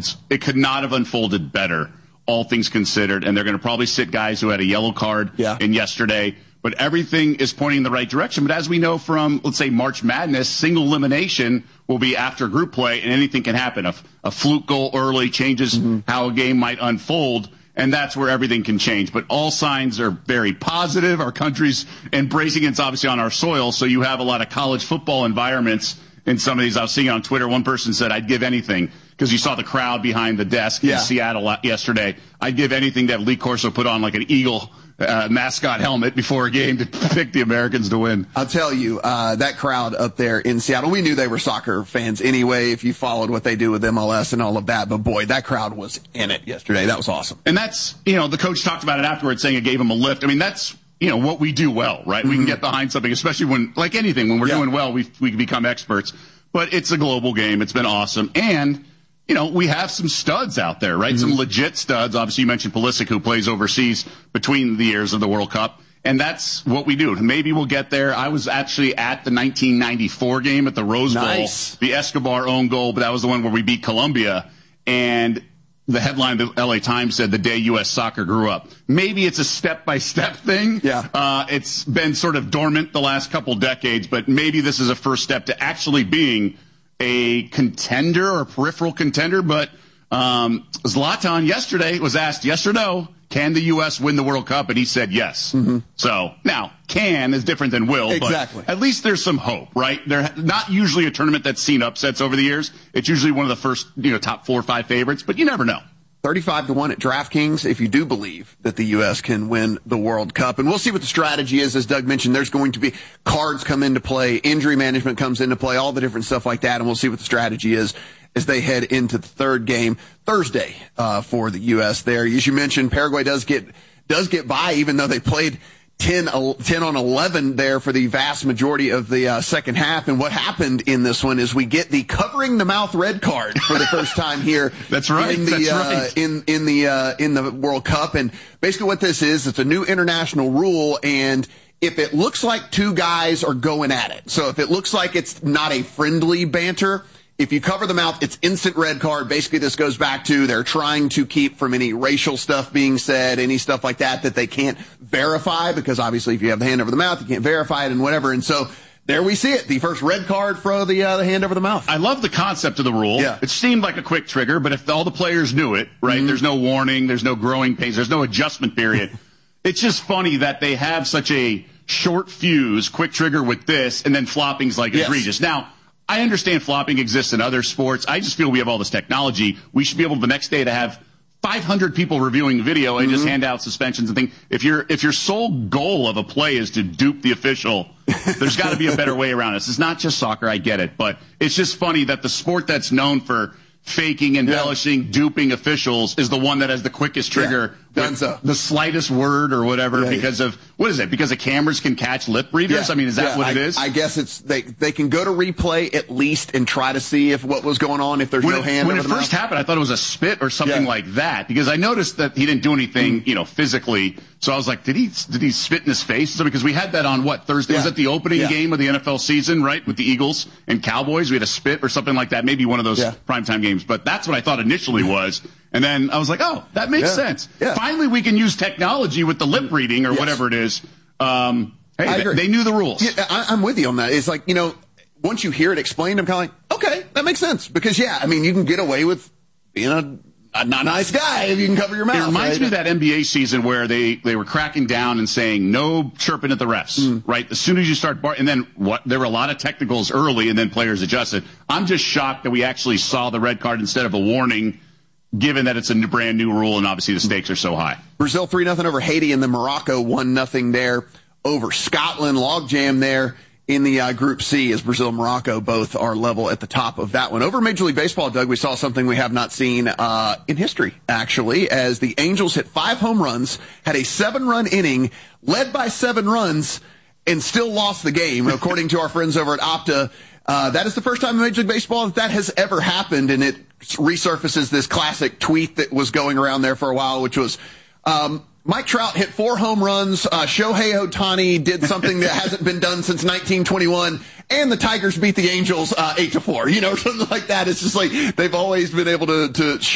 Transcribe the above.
it could not have unfolded better, all things considered. And they're going to probably sit guys who had a yellow card in yesterday. But everything is pointing in the right direction. But as we know from, let's say, March Madness, single elimination will be after group play, and anything can happen. A fluke goal early changes how a game might unfold, and that's where everything can change. But all signs are very positive. Our country's embracing it. It's obviously on our soil, so you have a lot of college football environments in some of these. I was seeing on Twitter, one person said, I'd give anything, because you saw the crowd behind the desk in Seattle yesterday. I'd give anything to have Lee Corso put on like an Eagle mascot helmet before a game to pick the Americans to win. I'll tell you, that crowd up there in Seattle, we knew they were soccer fans anyway, if you followed what they do with MLS and all of that. But boy, that crowd was in it yesterday. That was awesome. And that's, the coach talked about it afterwards, saying it gave him a lift. I mean, that's, what we do well, right? We can get behind something, especially when, like anything, when we're doing well, we can become experts. But it's a global game. It's been awesome. And, we have some studs out there, right? Some legit studs. Obviously, you mentioned Pulisic, who plays overseas between the years of the World Cup. And that's what we do. Maybe we'll get there. I was actually at the 1994 game at the Rose Bowl. The Escobar own goal, but that was the one where we beat Colombia. And the headline of the LA Times said the day U.S. soccer grew up. Maybe it's a step-by-step thing. It's been sort of dormant the last couple decades, but maybe this is a first step to actually being a contender or peripheral contender. But Zlatan yesterday was asked, yes or no, can the U.S. win the World Cup? And he said yes. So now, can is different than will, but at least there's some hope, right? They're not usually a tournament that's seen upsets over the years. It's usually one of the first, top 4 or 5 favorites, but you never know. 35-1 at DraftKings if you do believe that the U.S. can win the World Cup. And we'll see what the strategy is. As Doug mentioned, there's going to be cards come into play, injury management comes into play, all the different stuff like that. And we'll see what the strategy is as they head into the third game Thursday for the U.S. there. As you mentioned, Paraguay does get by, even though they played 10 on 11 there for the vast majority of the second half. And what happened in this one is we get the covering the mouth red card for the first time here. That's right. In the World Cup. And basically what this is, it's a new international rule, and if it looks like two guys are going at it, so if it looks like it's not a friendly banter, if you cover the mouth, it's instant red card. Basically, this goes back to they're trying to keep from any racial stuff being said, any stuff like that they can't verify, because obviously if you have the hand over the mouth, you can't verify it and whatever. And so there we see it, the first red card for the hand over the mouth. I love the concept of the rule. It seemed like a quick trigger, but if all the players knew it, right, there's no warning, there's no growing pains, there's no adjustment period. It's just funny that they have such a short fuse, quick trigger with this, and then flopping's like egregious. Now, I understand flopping exists in other sports. I just feel we have all this technology. We should be able the next day to have 500 people reviewing video and just hand out suspensions and things. If your sole goal of a play is to dupe the official, there's got to be a better way around this. It's not just soccer, I get it, but it's just funny that the sport that's known for faking, embellishing, duping officials is the one that has the quickest trigger. The slightest word or whatever because of, what is it? Because the cameras can catch lip readers? I mean, is that what it is? I guess it's, they can go to replay at least and try to see if what was going on, if there's no hand over the mouth. When it first happened, I thought it was a spit or something like that, because I noticed that he didn't do anything, physically. So I was like, did he spit in his face? So because we had that on Thursday? Was it the opening game of the NFL season, right? With the Eagles and Cowboys. We had a spit or something like that. Maybe one of those primetime games. But that's what I thought initially was. And then I was like, oh, that makes sense. Finally, we can use technology with the lip reading or whatever it is. Hey, they knew the rules. I'm with you on that. It's like, once you hear it explained, I'm kind of like, okay, that makes sense. Because, you can get away with being a not nice guy if you can cover your mouth. It reminds me of that NBA season where they were cracking down and saying no chirping at the refs, right? As soon as you start and then there were a lot of technicals early and then players adjusted. I'm just shocked that we actually saw the red card instead of a warning, given that it's a brand new rule and obviously the stakes are so high. Brazil 3-0 over Haiti, and then Morocco 1-0 there over Scotland. Logjam there in the Group C, as Brazil and Morocco both are level at the top of that one. Over Major League Baseball, Doug, we saw something we have not seen in history, actually, as the Angels hit 5 home runs, had a 7-run inning, led by 7 runs, and still lost the game, according to our friends over at Opta. That is the first time in Major League Baseball that has ever happened, and it resurfaces this classic tweet that was going around there for a while, which was Mike Trout hit 4 home runs, Shohei Ohtani did something that hasn't been done since 1921, and the Tigers beat the Angels 8-4. Something like that. It's just like they've always been able to